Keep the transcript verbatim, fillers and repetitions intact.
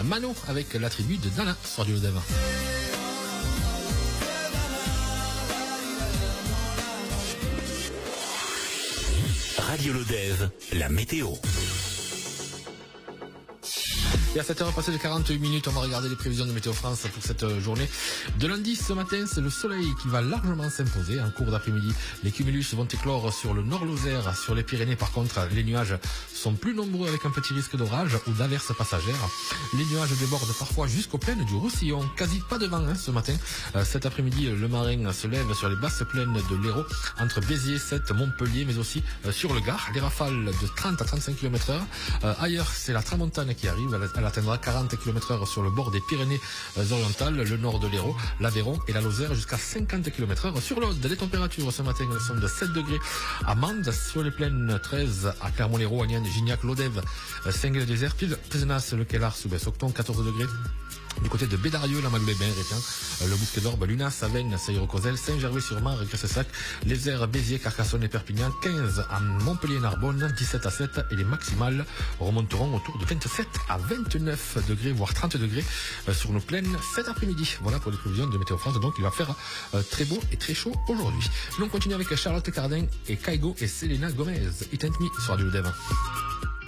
Mano avec la tribu de Dana sur Radio Dev. Radio Lodève, la météo. Et à sept heures passées de quarante-huit minutes, on va regarder les prévisions de Météo France pour cette journée de lundi. Ce matin, c'est le soleil qui va largement s'imposer. En cours d'après-midi, les cumulus vont éclore sur le nord-Lozère. Sur les Pyrénées, par contre, les nuages sont plus nombreux avec un petit risque d'orage ou d'averses passagères. Les nuages débordent parfois jusqu'aux plaines du Roussillon. Quasi pas de vent hein, ce matin. Euh, cet après-midi, le marin se lève sur les basses plaines de l'Hérault, entre Béziers, Sète, Montpellier, mais aussi euh, sur le Gard. Les rafales de trente à trente-cinq kilomètres heure. Euh, ailleurs, c'est la tramontane qui arrive. Elle atteindra quarante kilomètres heure sur le bord des Pyrénées orientales, le nord de l'Hérault, l'Aveyron et la Lozère, jusqu'à cinquante kilomètres heure sur l'Aude. Les températures ce matin elles sont de sept degrés à Mende, sur les plaines treize à Clermont-Lérault, Agnan, Gignac, Lodève, Saint-Gué-le-Désert, Pézenas, le Kellar, Soubès-Octon, quatorze degrés. Du côté de Bédarieux, la Magloébin, Répien, le Bousquet d'Orbe, Lunas, Savenne, Saïro-Cosel, Saint-Gervais-sur-Marne, Grèce-Sac, Les Airs, Béziers, Carcassonne et Perpignan, quinze à Montpellier-Narbonne, dix-sept à sept et les maximales remonteront autour de vingt-sept à vingt-neuf degrés, voire trente degrés sur nos plaines cet après-midi. Voilà pour les prévisions de Météo France, donc il va faire euh, très beau et très chaud aujourd'hui. Nous on continue avec Charlotte Cardin et Kaigo et Selena Gomez. It ain't me sur Radio Dev.